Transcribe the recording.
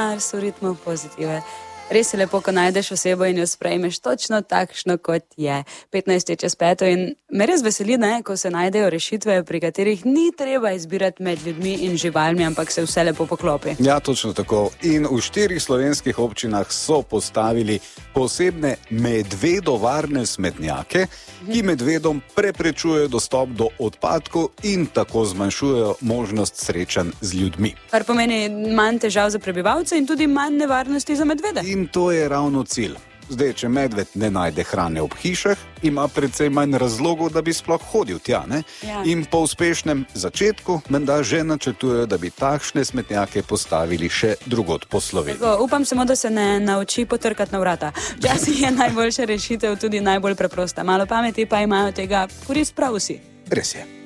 Mars v ritmu pozitive. Res je lepo, ko najdeš osebo in jo sprejmeš točno takšno, kot je. 15 je čez 5 in me res veseli, ko se najdejo rešitve, pri katerih ni treba izbirati med ljudmi in živalmi, ampak se vse lepo poklopi. Ja, točno tako. In v 4 slovenskih občinah so postavili posebne medvedovarne smetnjake, ki medvedom preprečujejo dostop do odpadkov in tako zmanjšujejo možnost srečanj z ljudmi. Kar pomeni manj težav za prebivalce in tudi manj nevarnosti za medvede. In to je ravno cilj. Zdaj, če medved ne najde hrane ob hišah, ima precej manj razlogov, da bi sploh hodil tja. Ja. In po uspešnem začetku menda že načrtujejo, da bi takšne smetnjake postavili še drugod po Sloveniji. Tako, upam samo, da se ne nauči potrkati na vrata. Včasih je najboljša rešitev tudi najbolj preprosta. Malo pameti pa imajo tega korist prav vsi. Res je.